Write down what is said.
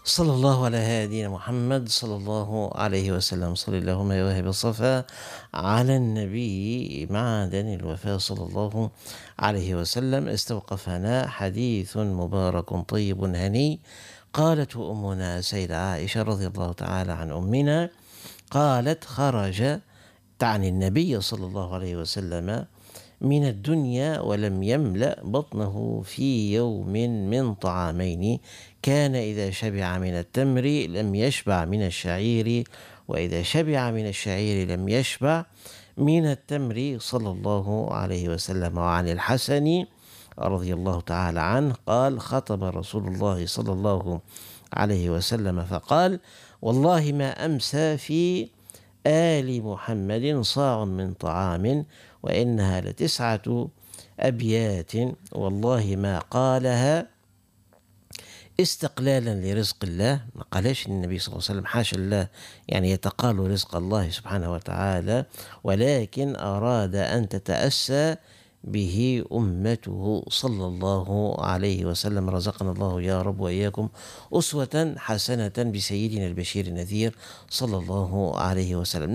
صلى الله على هادينا محمد صلى الله عليه وسلم. صل اللهم يا واهب الصفا على النبي معدن الوفاء صلى الله عليه وسلم. استوقفنا حديث مبارك طيب هني. قالت أمنا سيدة عائشة رضي الله تعالى عن أمنا، قالت: خرج، تعني النبي صلى الله عليه وسلم، من الدنيا ولم يملأ بطنه في يوم من طعامين: كان إذا شبع من التمر لم يشبع من الشعير، وإذا شبع من الشعير لم يشبع من التمر، صلى الله عليه وسلم. وعن الحسن رضي الله تعالى عنه قال: خطب رسول الله صلى الله عليه وسلم فقال: والله ما أمسى في آل محمد صاع من طعام، وإنها لتسعة أبيات، والله ما قالها استقلالا لرزق الله. ما قالش النبي صلى الله عليه وسلم، حاشا الله، يعني يتقال رزق الله سبحانه وتعالى، ولكن أراد أن تتأسى به أمته صلى الله عليه وسلم. رزقنا الله يا رب وإياكم أسوة حسنة بسيدنا البشير النذير صلى الله عليه وسلم.